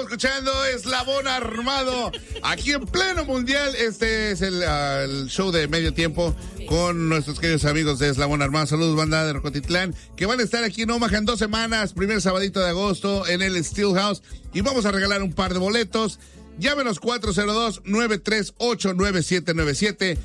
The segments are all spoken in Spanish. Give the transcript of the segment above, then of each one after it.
escuchando Eslabón Armado aquí en pleno mundial. Este es el show de medio tiempo con nuestros queridos amigos de Eslabón Armado. Saludos, banda de Rocotitlán, que van a estar aquí en Omaha en 2 semanas, primer sabadito de agosto en el Steelhouse, y vamos a regalar un par de boletos. Llámenos 402-938-9797,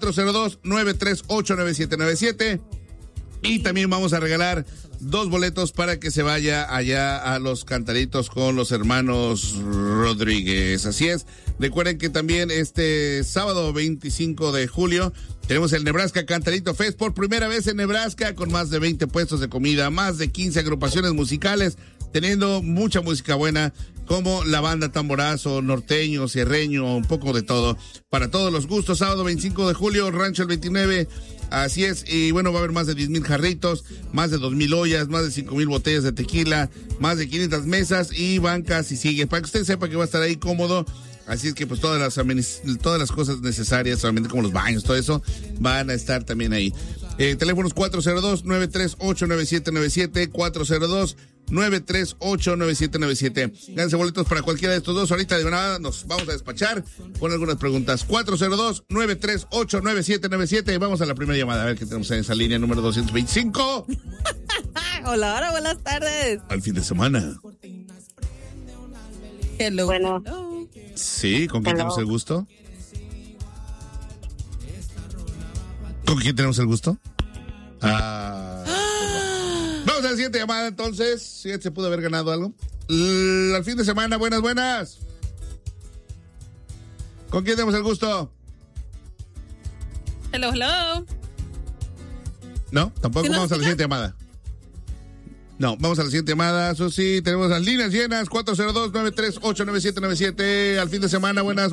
402-938-9797, y también vamos a regalar 2 boletos para que se vaya allá a los Cantaritos con los hermanos Rodríguez. Así es, recuerden que también este sábado 25 de julio tenemos el Nebraska Cantarito Fest por primera vez en Nebraska, con más de 20 puestos de comida, más de 15 agrupaciones musicales, teniendo mucha música buena, como la banda Tamborazo, norteño, sierreño, un poco de todo, para todos los gustos. Sábado 25 de julio, Rancho el 29, así es, y bueno, va a haber más de 10,000 jarritos, más de 2,000 ollas, más de 5,000 botellas de tequila, más de 500 mesas y bancas y sigue, para que usted sepa que va a estar ahí cómodo. Así es que pues todas las cosas necesarias, solamente como los baños, todo eso, van a estar también ahí. Teléfonos 402-938-9797, 402-938-9797. Gánense boletos para cualquiera de estos dos. Ahorita de nada nos vamos a despachar con algunas preguntas. 402-938-9797. Vamos a la primera llamada, a ver qué tenemos en esa línea número 225. Hola, buenas tardes. Al fin de semana. Hello. Bueno. Sí, ¿con quién tenemos el gusto? ¿Con quién tenemos el gusto? Vamos a la siguiente llamada, entonces. ¿Sí se pudo haber ganado algo? Al fin de semana, buenas. ¿Con quién tenemos el gusto? Hello. No, tampoco. ¿Sí Vamos a la siguiente llamada. No, vamos a la siguiente llamada. Eso sí, tenemos las líneas llenas. 402-938-9797. Al fin de semana, buenas.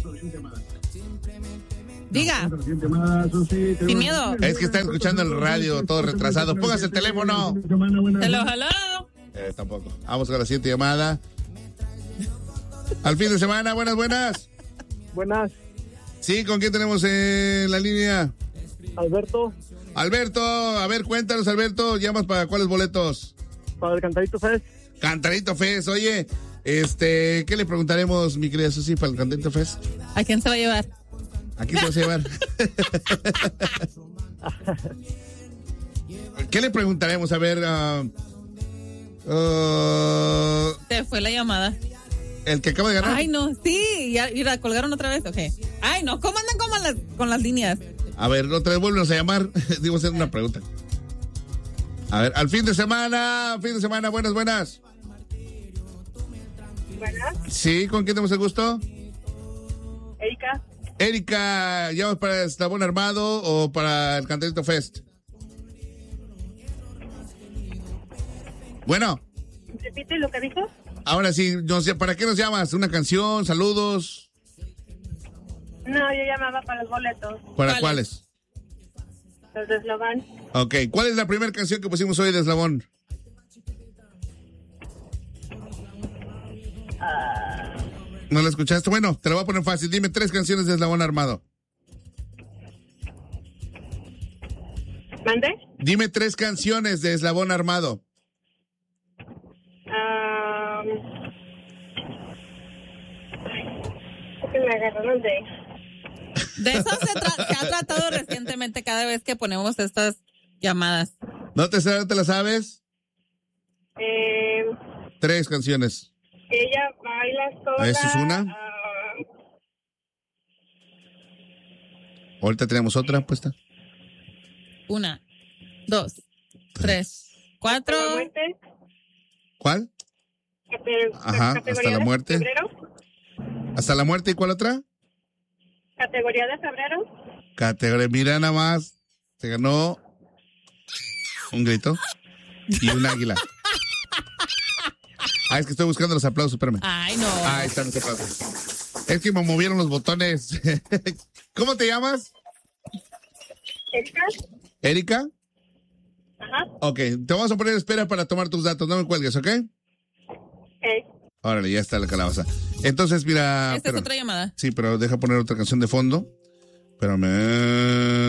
Diga. Sin miedo. Es que están escuchando el radio todo retrasado. Póngase el teléfono. Hello. Tampoco. Vamos a la siguiente llamada. Al fin de semana, buenas. Buenas. Sí, ¿con quién tenemos en la línea? Alberto, a ver, cuéntanos, Alberto. ¿Llamas para cuáles boletos? para el Cantarito Fest. Cantarito Fest, oye, ¿qué le preguntaremos, mi querida Susi, para el Cantarito Fest? ¿A quién se va a llevar? ¿A quién te vas a llevar? ¿Qué le preguntaremos? A ver, Se fue la llamada. ¿el que acaba de ganar? Ay, no, sí, ya la colgaron otra vez, ok. Ay, no, ¿cómo andan con las líneas? A ver, otra vez vuelven a llamar. Digo, hacer una pregunta. A ver, al fin de semana, buenas. ¿Buenas? Sí, ¿con quién tenemos el gusto? Erika, ¿llamas para Eslabón Armado o para el Cantarito Fest? Bueno. ¿Repite lo que dijo? Ahora sí, no sé, ¿para qué nos llamas? ¿Una canción? ¿Saludos? No, yo llamaba para los boletos. ¿Para cuáles? Los de Eslabón. Ok, ¿cuál es la primera canción que pusimos hoy de Eslabón? ¿No la escuchaste? Bueno, te la voy a poner fácil. Dime 3 canciones de Eslabón Armado. ¿Mande? Dime 3 canciones de Eslabón Armado. Que me agarraron de eso se ha tratado recientemente cada vez que ponemos estas llamadas. ¿No te la sabes? 3 canciones. Ella baila sola. ¿Esa es una? Ahorita tenemos otra puesta. 1, 2, 3, 4. ¿Cuál? Ajá, hasta la muerte. Febrero. ¿Hasta la muerte y cuál otra? Categoría de febrero. Mira nada más, se ganó un grito y un águila. Es que estoy buscando los aplausos, espérame. Ay, no. Ahí están los aplausos. Es que me movieron los botones. ¿Cómo te llamas? ¿Erika? Ajá. Ok, te vamos a poner espera para tomar tus datos, no me cuelgues, ¿ok? Órale, ya está la calabaza. Entonces, mira... Esta es otra llamada. Sí, pero deja poner otra canción de fondo. Espérame. Espérame. 402-938-9797. 402-938-9797. Al fin de semana, buenas. 402-938-9797. Al fin de semana, buenas. 402-938-9797. 402-938-9797.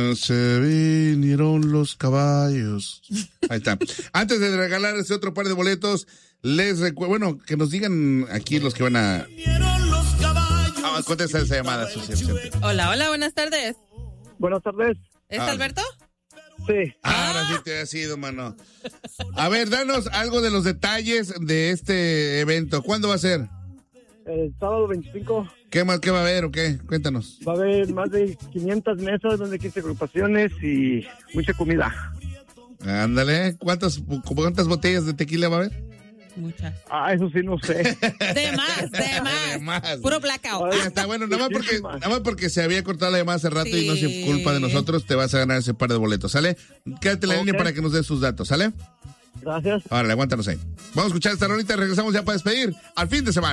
Se vinieron los caballos. Ahí está. Antes de regalar ese otro par de boletos, les recuerdo, bueno, que nos digan aquí los que van a... contesta esa llamada, Susi. Hola, buenas tardes. Buenas tardes. ¿Es Alberto? Sí. Ahora sí te ha sido, mano. A ver, danos algo de los detalles de este evento. ¿Cuándo va a ser? El sábado 25 ¿Qué más, qué va a haber o qué? Cuéntanos. va a haber más de 500 mesas, más de 15 agrupaciones y mucha comida. Ándale, ¿cuántas botellas de tequila va a haber? Muchas. Eso sí no sé. De más. Puro blackout. Ya está bueno, nada más porque se había cortado la llamada hace rato y no es culpa de nosotros, te vas a ganar ese par de boletos, ¿sale? Quédate en la línea para que nos des sus datos, ¿sale? Gracias. Órale, aguántanos ahí. Vamos a escuchar esta rolita y regresamos ya para despedir al fin de semana.